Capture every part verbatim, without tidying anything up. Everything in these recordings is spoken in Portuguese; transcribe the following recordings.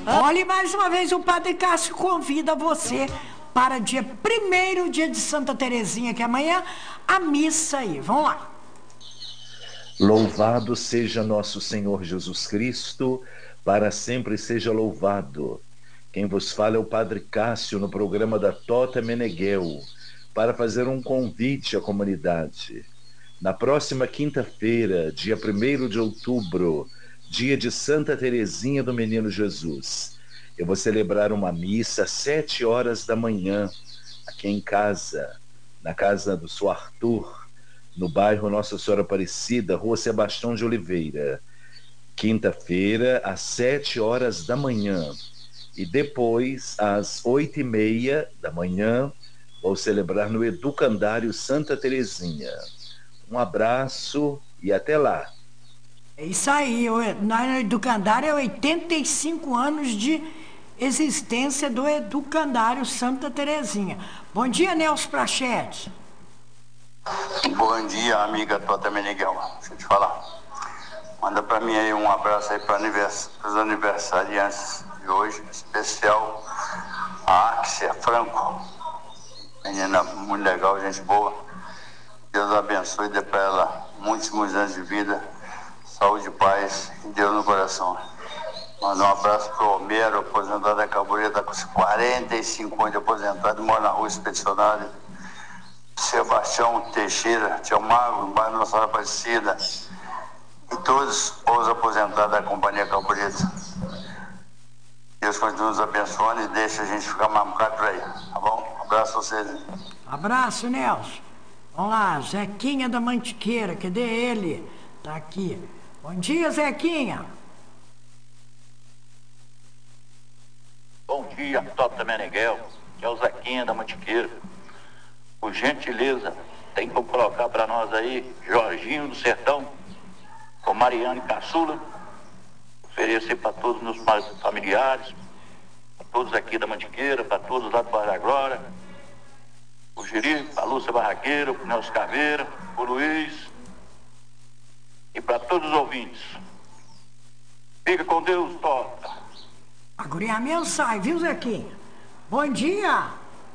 Olha, mais uma vez o Padre Cássio convida você para dia primeiro, dia de Santa Terezinha, que é amanhã, a missa aí. Vamos lá. Louvado seja nosso Senhor Jesus Cristo, para sempre seja louvado. Quem vos fala é o Padre Cássio, no programa da Tota Meneghel, para fazer um convite à comunidade. Na próxima quinta-feira, dia primeiro de outubro, dia de Santa Terezinha do Menino Jesus, eu vou celebrar uma missa às sete horas da manhã, aqui em casa, na casa do Sr. Arthur, no bairro Nossa Senhora Aparecida, Rua Sebastião de Oliveira. Quinta-feira, às sete horas da manhã. E depois, às oito e meia da manhã, vou celebrar no Educandário Santa Terezinha. Um abraço e até lá. É isso aí, o Educandário é oitenta e cinco anos de existência do Educandário Santa Terezinha. Bom dia, Nelson Prachete. Bom dia, amiga Tota Meneghel. Deixa eu te falar. Manda pra mim aí um abraço aí para anivers... os aniversariantes de hoje, em especial a Axia Franco. Menina muito legal, gente boa. Deus abençoe e dê pra ela muitos, muitos anos de vida. Saúde, paz e Deus no coração. Manda um abraço pro Homero, aposentado da Cabureta, tá com quarenta e cinco anos de aposentado, mora na Rua Expedicionária. Sebastião Teixeira, Tio Mago, bairro Nossa Senhora Aparecida. E todos os aposentados da Companhia Cabureta. Deus continue nos abençoando e deixa a gente ficar mais um bocado por aí, tá bom? Um abraço a vocês. Abraço, Nelson. Vamos lá, Zequinha da Mantiqueira, cadê ele? Tá aqui. Bom dia, Zequinha. Bom dia, Tota Meneghel, que é o Zequinha da Mantiqueira. Por gentileza, tem como colocar para nós aí Jorginho do Sertão, com Mariane Caçula, oferecer para todos os meus familiares, para todos aqui da Mantiqueira, para todos lá do Bairro da Glória, o Jiri, a Lúcia Barraqueira, o Nelson Caveira, o Luiz, e para todos os ouvintes. Fica com Deus, Tota. A guria minha sai, viu, Zequinha? Bom dia.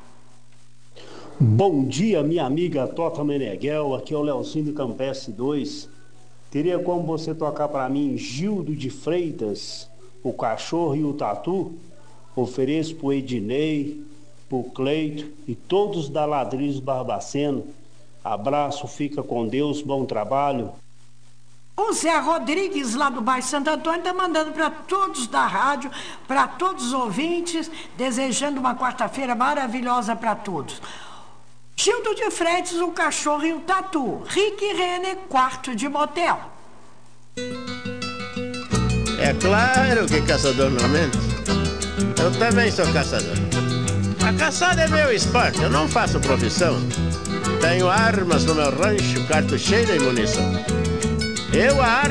Bom dia, minha amiga Tota Meneghel, aqui é o Leozinho do Campestre dois. Teria como você tocar para mim Gildo de Freitas, o Cachorro e o Tatu? Ofereço pro Ednei, pro Cleito e todos da Ladrilhos Barbaceno. Abraço, fica com Deus, bom trabalho. O Zé Rodrigues, lá do bairro Santo Antônio, está mandando para todos da rádio, para todos os ouvintes, desejando uma quarta-feira maravilhosa para todos. Gildo de Freitas, o Cachorro e o Tatu. Rick e Rene, quarto de motel. É claro que caçador não mente. Eu também sou caçador. A caçada é meu esporte, eu não faço profissão. Tenho armas no meu rancho, cartucheira e munição. Eu a arma